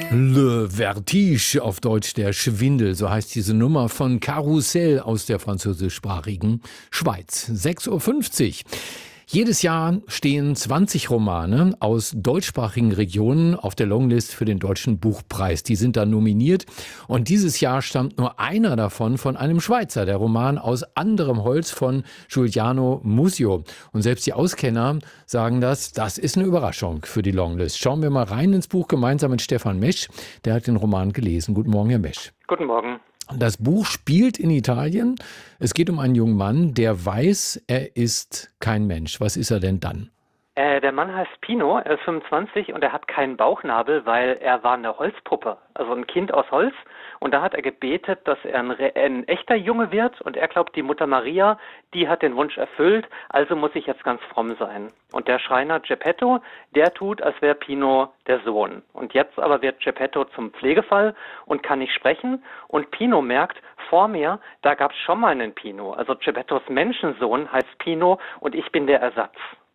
Le Vertige, auf Deutsch der Schwindel, so heißt diese Nummer von Karussell aus der französischsprachigen Schweiz. 6:50 Uhr. Jedes Jahr stehen 20 Romane aus deutschsprachigen Regionen auf der Longlist für den Deutschen Buchpreis. Die sind dann nominiert und dieses Jahr stammt nur einer davon von einem Schweizer, der Roman Aus anderem Holz von Giuliano Musio. Und selbst die Auskenner sagen das ist eine Überraschung für die Longlist. Schauen wir mal rein ins Buch gemeinsam mit Stefan Mesch, der hat den Roman gelesen. Guten Morgen, Herr Mesch. Guten Morgen. Das Buch spielt in Italien. Es geht um einen jungen Mann, der weiß, er ist kein Mensch. Was ist er denn dann? Der Mann heißt Pino, er ist 25 und er hat keinen Bauchnabel, weil er war eine Holzpuppe, also ein Kind aus Holz. Und da hat er gebetet, dass er ein echter Junge wird und er glaubt, die Mutter Maria, die hat den Wunsch erfüllt, also muss ich jetzt ganz fromm sein. Und der Schreiner Geppetto, der tut, als wäre Pino der Sohn. Und jetzt aber wird Geppetto zum Pflegefall und kann nicht sprechen und Pino merkt, vor mir, da gab es schon mal einen Pino. Also Geppettos Menschensohn heißt Pino und ich bin der Ersatz.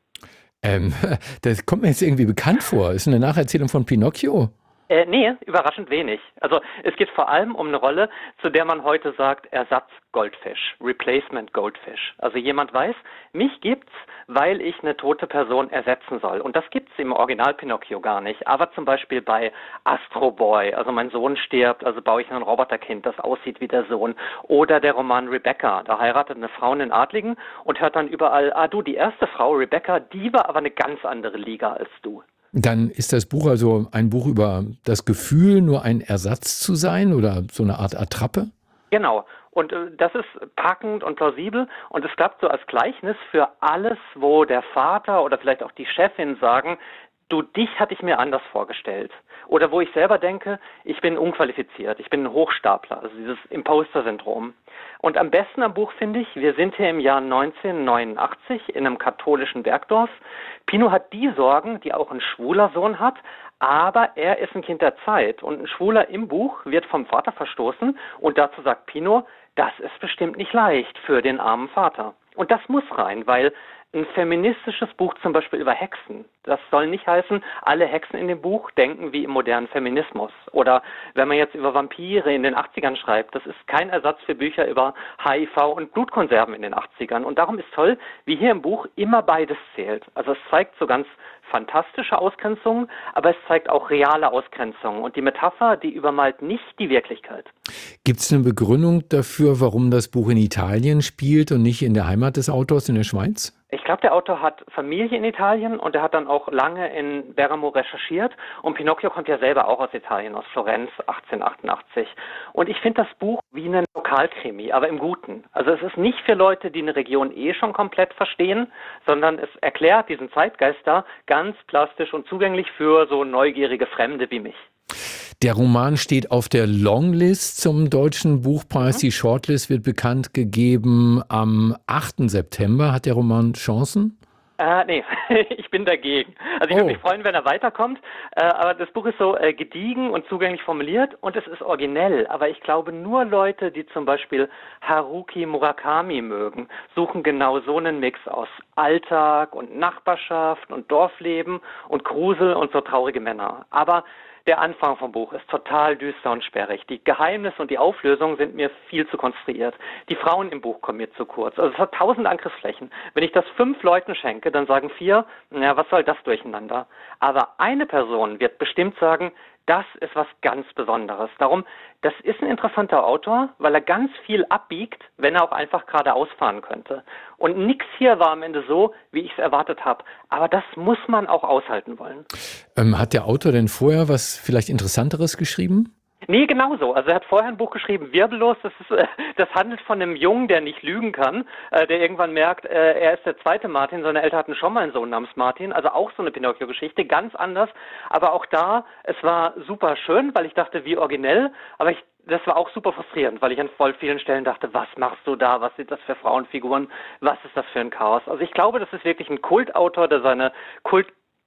Das kommt mir jetzt irgendwie bekannt vor. Ist eine Nacherzählung von Pinocchio? Nee, überraschend wenig. Also es geht vor allem um eine Rolle, zu der man heute sagt Ersatz-Goldfisch, Replacement Goldfish. Also jemand weiß, mich gibt's, weil ich eine tote Person ersetzen soll. Und das gibt's im Original Pinocchio gar nicht. Aber zum Beispiel bei Astro Boy, also mein Sohn stirbt, also baue ich ein Roboterkind, das aussieht wie der Sohn. Oder der Roman Rebecca, da heiratet eine Frau einen Adligen und hört dann überall, du, die erste Frau, Rebecca, die war aber eine ganz andere Liga als du. Dann ist das Buch also ein Buch über das Gefühl, nur ein Ersatz zu sein oder so eine Art Attrappe? Genau. Und das ist packend und plausibel und es klappt so als Gleichnis für alles, wo der Vater oder vielleicht auch die Chefin sagen, du, dich hatte ich mir anders vorgestellt. Oder wo ich selber denke, ich bin unqualifiziert, ich bin ein Hochstapler, also dieses Imposter-Syndrom. Und am besten am Buch finde ich, wir sind hier im Jahr 1989 in einem katholischen Bergdorf. Pino hat die Sorgen, die auch ein schwuler Sohn hat, aber er ist ein Kind der Zeit. Und ein Schwuler im Buch wird vom Vater verstoßen und dazu sagt Pino, das ist bestimmt nicht leicht für den armen Vater. Und das muss rein, weil ein feministisches Buch zum Beispiel über Hexen, das soll nicht heißen, alle Hexen in dem Buch denken wie im modernen Feminismus. Oder wenn man jetzt über Vampire in den 80ern schreibt, das ist kein Ersatz für Bücher über HIV und Blutkonserven in den 80ern. Und darum ist toll, wie hier im Buch immer beides zählt. Also es zeigt so ganz fantastische Ausgrenzungen, aber es zeigt auch reale Ausgrenzungen. Und die Metapher, die übermalt nicht die Wirklichkeit. Gibt es eine Begründung dafür, warum das Buch in Italien spielt und nicht in der Heimat des Autors in der Schweiz? Ich glaube, der Autor hat Familie in Italien und er hat dann auch lange in Bergamo recherchiert. Und Pinocchio kommt ja selber auch aus Italien, aus Florenz 1888. Und ich finde das Buch wie ein Lokalkrimi, aber im Guten. Also es ist nicht für Leute, die eine Region schon komplett verstehen, sondern es erklärt diesen Zeitgeist da ganz plastisch und zugänglich für so neugierige Fremde wie mich. Der Roman steht auf der Longlist zum Deutschen Buchpreis. Die Shortlist wird bekannt gegeben am 8. September. Hat der Roman Chancen? Nee, ich bin dagegen. Also ich würde mich freuen, wenn er weiterkommt, aber das Buch ist so gediegen und zugänglich formuliert und es ist originell, aber ich glaube, nur Leute, die zum Beispiel Haruki Murakami mögen, suchen genau so einen Mix aus Alltag und Nachbarschaft und Dorfleben und Grusel und so traurige Männer. Aber der Anfang vom Buch ist total düster und sperrig. Die Geheimnisse und die Auflösung sind mir viel zu konstruiert. Die Frauen im Buch kommen mir zu kurz. Also es hat 1000 Angriffsflächen. Wenn ich das 5 Leuten schenke, dann sagen 4, na, was soll das durcheinander? Aber eine Person wird bestimmt sagen, das ist was ganz Besonderes. Darum, das ist ein interessanter Autor, weil er ganz viel abbiegt, wenn er auch einfach geradeaus fahren könnte. Und nichts hier war am Ende so, wie ich es erwartet habe. Aber das muss man auch aushalten wollen. Hat der Autor denn vorher was vielleicht Interessanteres geschrieben? Nee, genauso. Also er hat vorher ein Buch geschrieben, Wirbellos. Das handelt von einem Jungen, der nicht lügen kann, der irgendwann merkt, er ist der zweite Martin. Seine Eltern hatten schon mal einen Sohn namens Martin. Also auch so eine Pinocchio-Geschichte, ganz anders. Aber auch da, es war super schön, weil ich dachte, wie originell. Aber das war auch super frustrierend, weil ich an voll vielen Stellen dachte, was machst du da? Was sind das für Frauenfiguren? Was ist das für ein Chaos? Also ich glaube, das ist wirklich ein Kultautor, der seine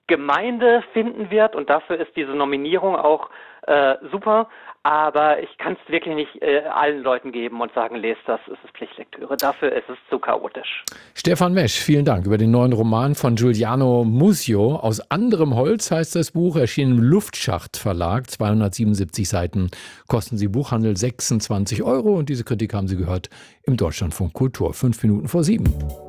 Gemeinde finden wird und dafür ist diese Nominierung auch super, aber ich kann es wirklich nicht allen Leuten geben und sagen, lest das, es ist Pflichtlektüre. Dafür ist es zu chaotisch. Stefan Mesch, vielen Dank über den neuen Roman von Giuliano Musio. Aus anderem Holz heißt das Buch, erschienen im Luftschacht Verlag, 277 Seiten, kosten Sie Buchhandel 26 € und diese Kritik haben Sie gehört im Deutschlandfunk Kultur, 5 Minuten vor 7.